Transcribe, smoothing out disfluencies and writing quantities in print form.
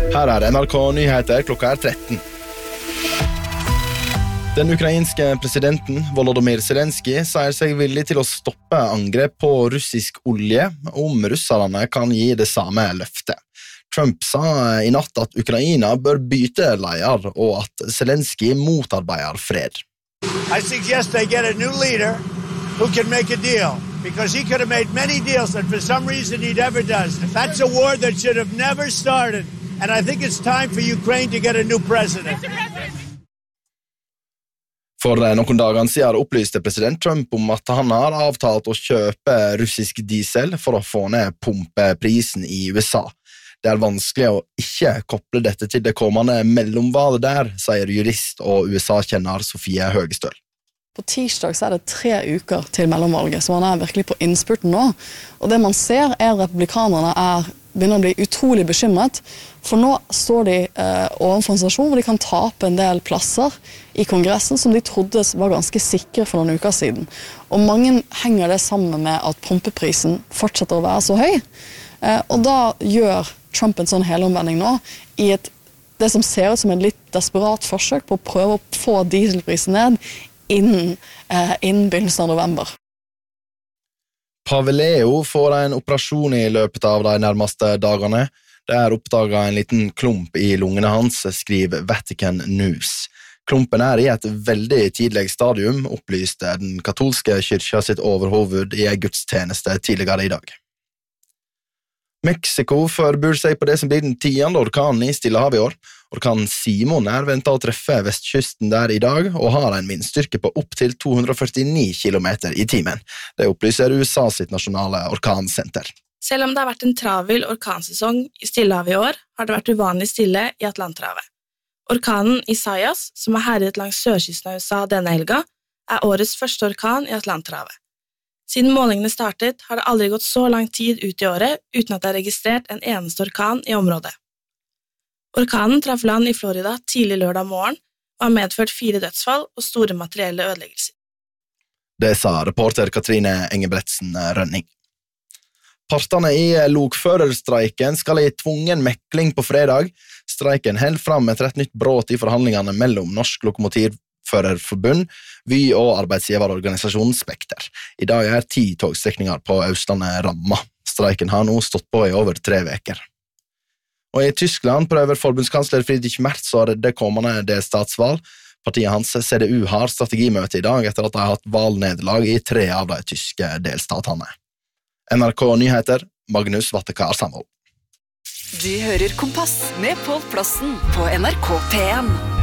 Her NRK Nyheter, klokka 13. Den ukrainske presidenten Volodymyr Zelensky sier seg villig til å stoppe angrep på russisk olje om russerne kan gi det samme løftet. Trump sa i natt at Ukraina bør bytte leder og at Zelensky motarbeider fred. I suggest they get a new leader who can make a deal, because he could have made many deals that for some reason he never does. That's a war that should have never started, and I think it's time for Ukraine to get a new president. For noen dager siden opplyste president Trump om at han har avtalt å kjøpe russisk diesel for å få ned pumpeprisen i USA. Det er vanskelig å ikke koble dette til det kommende mellomvalget der, sier jurist og USA-kjenner Sofie Høgestøl. På tirsdag så det 3 uker til mellomvalget, så man virkelig på innspurten nå. Og det man ser at republikanerne begynner å bli utrolig bekymret, for nå står de overfor en situasjon hvor de kan tape en del plasser i kongressen som de trodde var ganske sikre for noen uker siden. Og mange henger det sammen med at pumpeprisen fortsetter å være så høy, og da gjør Trump en sånn helomvending nå i det som ser ut som en litt desperat forsøk på å prøve å få dieselprisen ned innen begynnelsen av november. Pave Leo får en operasjon i løpet av de nærmeste dagene. Det oppdaget en liten klump i lungene hans, skriver Vatican News. Klumpen i et veldig tidlig stadium, opplyste den katolske kyrkja sitt overhoved i en gudstjeneste tidligere i dag. Mexico forbereder seg på det som blir den 10. orkanen i Stillehavet i år. Orkanen Simon ventet å treffe vestkysten der i dag, og har en vindstyrke på opp til 249 kilometer i timen. Det opplyser USA sitt nasjonale orkansenter. Selv om det har vært en travel orkansesong i Stillehavet i år, har det vært uvanlig stille i Atlanterhavet. Orkanen Isaias, som har herjet langs sørkysten av USA denne helga, årets første orkan i Atlanterhavet. Siden målingene startet, har det aldri gått så lang tid ut i året uten at det registrert en eneste orkan i området. Orkanen traff land i Florida tidlig lørdag morgen og har medført 4 dødsfall og store materielle ødeleggelser. Det sa reporter Katrine Engebretsen Rønning. Partene i lokførerstreiken skal i tvungen mekling på fredag. Streiken held fram etter et nytt bråt i forhandlingene mellom Norsk Lokomotivførerforbund, Vy og arbeidsgiverorganisasjonen Spekter. I dag 10 togstrekninger på Østlandet ramma. Streiken har nå stått på i over 3 veker. Og i Tyskland prøver forbundskansler Friedrich Merz å redde kommende delstatsvalg. Partiet hans CDU har strategimøte i dag etter at de har hatt valgnederlag i 3 av de tyske delstatene. NRK Nyheter, Magnus Vattekar Samhold. Du hører Kompass med Pål Plassen på NRK P1.